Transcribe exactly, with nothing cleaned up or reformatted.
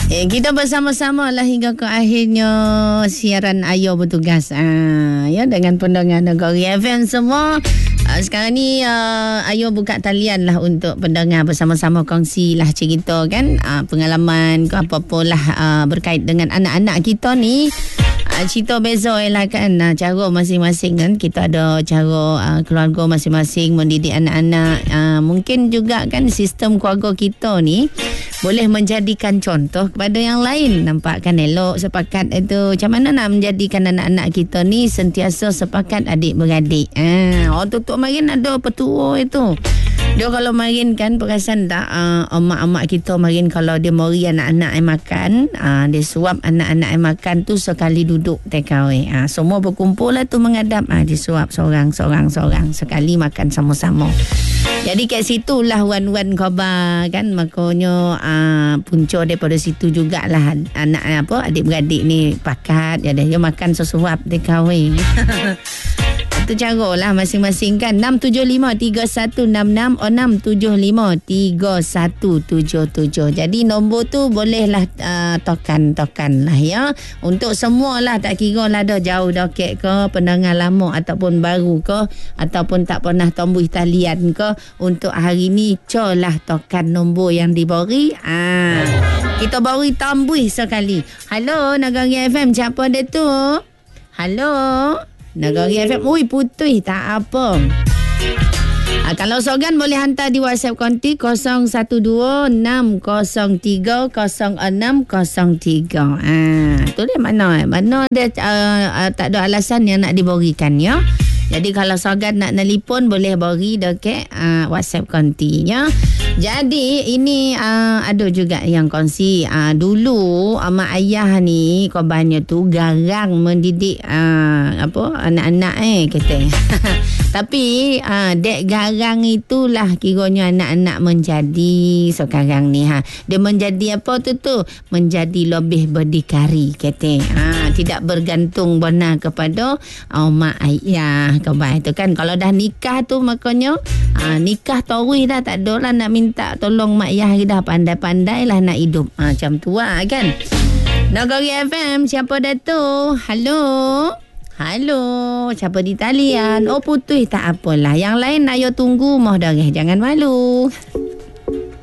Eh, kita bersama-sama lah hingga ke akhirnya siaran Ayo bertugas. Ah, ya, dengan pendengar Negeri F M semua. Ah, sekarang ni uh, Ayo buka talian lah untuk pendengar bersama-sama kongsi lah cerita kan. Ah, pengalaman ke apa-apa lah uh, berkait dengan anak-anak kita ni. Cerita beza lah kan, cara masing-masing kan. Kita ada cara uh, keluarga masing-masing mendidik anak-anak. Uh, mungkin juga kan sistem keluarga kita ni boleh menjadikan contoh kepada yang lain. Nampak kan elok sepakat itu. Macam mana nak menjadikan anak-anak kita ni sentiasa sepakat adik-beradik. Uh, orang tutup marin ada petua itu. Dia kalau marin kan, perasan tak uh, emak-emak kita marin kalau dia mori anak-anak yang makan, uh, dia suap anak-anak yang makan tu sekali duduk take away. Uh, semua berkumpul lah tu menghadap, uh, dia suap seorang-seorang-seorang sekali makan sama-sama. Jadi kat situlah wan-wan khabar kan, makanya uh, punca daripada situ jugalah anak apa adik-beradik ni pakat, jadi dia makan sesuap take away. Itu cara lah masing-masing kan. enam tujuh lima tiga satu enam enam oh enam tujuh lima tiga satu tujuh tujuh. Jadi nombor tu bolehlah uh, tokan-tokan lah ya. Untuk semua lah, tak kira lah dah jauh dekat ke, pendengar lama ataupun baru ke, ataupun tak pernah tombuh talian ke. Untuk hari ni colah tokan nombor yang diberi. Ah, kita beri tombuh sekali. Halo Negeri F M, siapa dia tu? Halo Negeri F M. Ui, putih tak apa. Ha, kalau sogan boleh hantar di WhatsApp konti kosong satu dua enam kosong tiga kosong enam kosong tiga. Ha, tu dia mana? Mana dia uh, uh, tak ada alasan yang nak diberikan ya. Jadi kalau sogan nak nelefon boleh beri dekat uh, WhatsApp konti ya. Jadi ini uh, ada juga yang kongsi uh, dulu mak ayah ni korbannya tu garang mendidik uh, apa anak-anak eh kata. Tapi uh, dek garang itulah kiranya anak-anak menjadi sekarang ni ha. Dia menjadi apa tu tu? Menjadi lebih berdikari kata. Ha, tidak bergantung benar kepada uh, mak ayah. Kebal tu kan, kalau dah nikah tu makanya uh, nikah tawi dah, tak ada lah nak minta tolong mak ayah, dah pandai-pandai lah nak hidup. Ha, macam tu lah kan. Negeri F M, siapa dah tu? Halo. Halo, siapa di talian? Oh, putih tak apalah. Yang lain ayo tunggu, moh darah, jangan malu.